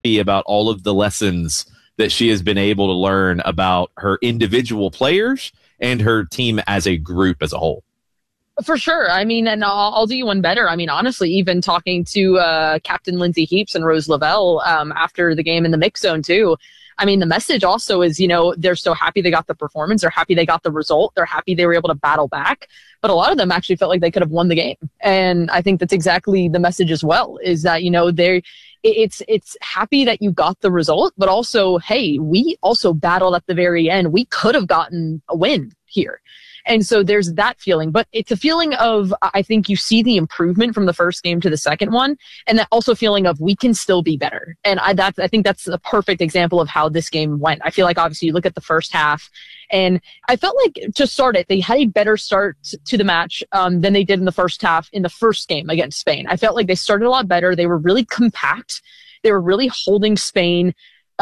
happy about all of the lessons that she has been able to learn about her individual players and her team as a group as a whole. For sure. I mean, and I'll do you one better. I mean, honestly, even talking to Captain Lindsay Heaps and Rose Lavelle after the game in the mix zone too. I mean, the message also is, they're so happy they got the performance. They're happy they got the result. They're happy they were able to battle back. But a lot of them actually felt like they could have won the game. And I think that's exactly the message as well, is that, it's happy that you got the result, but also, hey, we also battled at the very end. We could have gotten a win here. And so there's that feeling, but it's a feeling of, I think you see the improvement from the first game to the second one, and that also feeling of we can still be better. And I think that's a perfect example of how this game went. I feel like obviously you look at the first half, and I felt like to start it, they had a better start to the match than they did in the first half in the first game against Spain. I felt like they started a lot better. They were really compact. They were really holding Spain,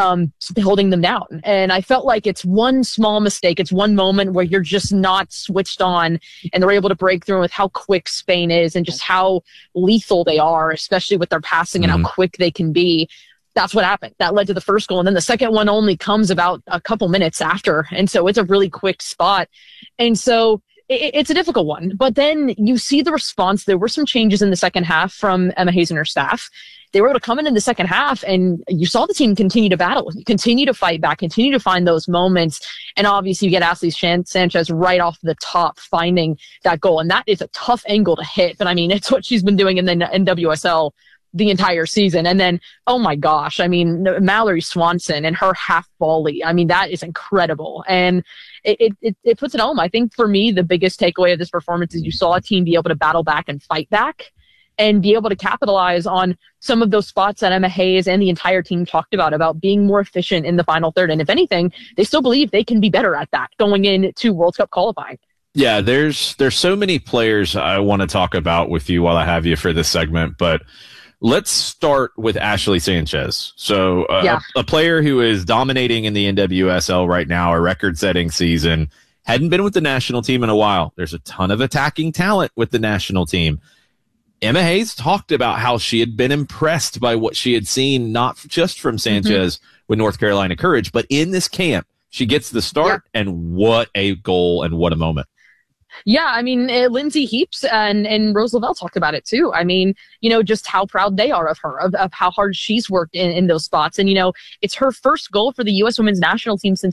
holding them down. And I felt like it's one small mistake. It's one moment where you're just not switched on, and they're able to break through with how quick Spain is and just how lethal they are, especially with their passing and how quick they can be. That's what happened. That led to the first goal. And then the second one only comes about a couple minutes after. And so it's a really quick spot. And so it's a difficult one. But then you see the response. There were some changes in the second half from Emma Hayes and her staff. They were able to come in the second half, and you saw the team continue to battle, continue to fight back, continue to find those moments. And obviously you get Ashley Sanchez right off the top finding that goal. And that is a tough angle to hit. But I mean, it's what she's been doing in the NWSL the entire season. And then, oh my gosh, I mean, Mallory Swanson and her half volley. I mean, that is incredible. And it puts it home. I think for me, the biggest takeaway of this performance is you saw a team be able to battle back and fight back, and be able to capitalize on some of those spots that Emma Hayes and the entire team talked about being more efficient in the final third. And if anything, they still believe they can be better at that going into World Cup qualifying. Yeah, there's so many players I want to talk about with you while I have you for this segment, but let's start with Ashley Sanchez. So a player who is dominating in the NWSL right now, a record-setting season, hadn't been with the national team in a while. There's a ton of attacking talent with the national team. Emma Hayes talked about how she had been impressed by what she had seen, not just from Sanchez with North Carolina Courage, but in this camp. She gets the start, and what a goal and what a moment. Yeah, I mean, Lindsay Heaps and Rose Lavelle talked about it too. I mean, just how proud they are of her, of how hard she's worked in those spots. And, it's her first goal for the U.S. women's national team since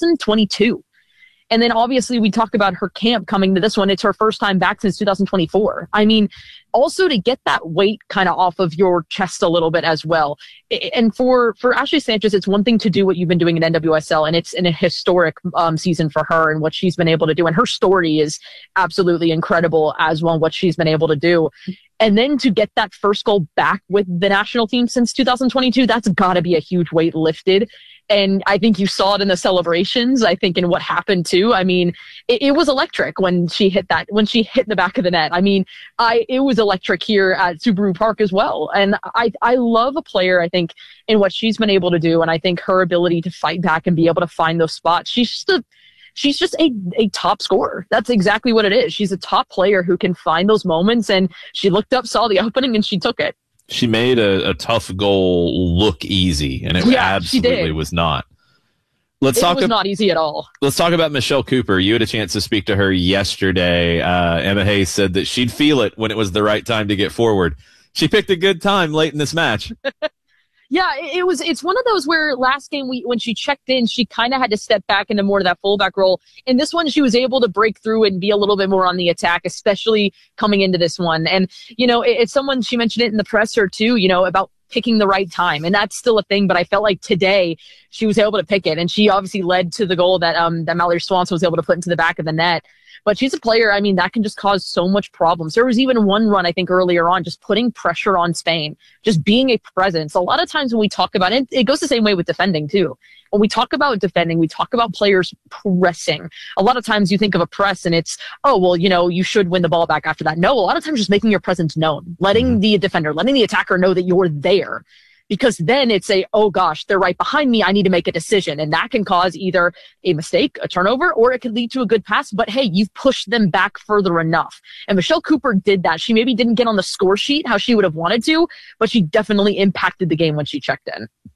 2022. And then obviously we talk about her camp coming to this one. It's her first time back since 2024. I mean, also to get that weight kind of off of your chest a little bit as well. And for Ashley Sanchez, it's one thing to do what you've been doing in NWSL, and it's in a historic season for her and what she's been able to do. And her story is absolutely incredible as well, what she's been able to do. And then to get that first goal back with the national team since 2022, that's got to be a huge weight lifted. And I think you saw it in the celebrations, I think, in what happened too. I mean, it was electric when she hit the back of the net. I mean, it was electric here at Subaru Park as well. And I love a player, I think, in what she's been able to do. And I think her ability to fight back and be able to find those spots. She's just a top scorer. That's exactly what it is. She's a top player who can find those moments, and she looked up, saw the opening, and she took it. She made a tough goal look easy, and it absolutely was not. It was not easy at all. Let's talk about Michelle Cooper. You had a chance to speak to her yesterday. Emma Hayes said that she'd feel it when it was the right time to get forward. She picked a good time late in this match. Yeah, it's one of those where last game when she checked in, she kind of had to step back into more of that fullback role. In this one, she was able to break through and be a little bit more on the attack, especially coming into this one. And, it's someone, she mentioned it in the presser too, about picking the right time. And that's still a thing, but I felt like today she was able to pick it. And she obviously led to the goal that Mallory Swanson was able to put into the back of the net. But she's a player, I mean, that can just cause so much problems. There was even one run, I think, earlier on, just putting pressure on Spain, just being a presence. A lot of times when we talk about it, it goes the same way with defending, too. When we talk about defending, we talk about players pressing. A lot of times you think of a press and it's, oh, well, you should win the ball back after that. No, a lot of times just making your presence known, letting the defender, letting the attacker know that you're there. Because then it's oh gosh, they're right behind me. I need to make a decision. And that can cause either a mistake, a turnover, or it could lead to a good pass. But hey, you've pushed them back further enough. And Michelle Cooper did that. She maybe didn't get on the score sheet how she would have wanted to, but she definitely impacted the game when she checked in.